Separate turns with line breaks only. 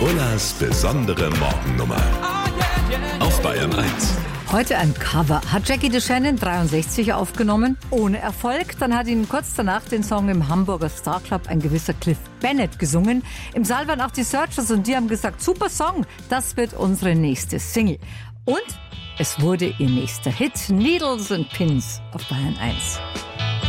Ullas besondere Morgennummer. Auf Bayern 1.
Heute ein Cover. Hat Jackie DeShannon 63 aufgenommen, ohne Erfolg. Dann hat ihn kurz danach den Song im Hamburger Star Club ein gewisser Cliff Bennett gesungen. Im Saal waren auch die Searchers und die haben gesagt, super Song, das wird unsere nächste Single. Und es wurde ihr nächster Hit, Needles and Pins auf Bayern 1.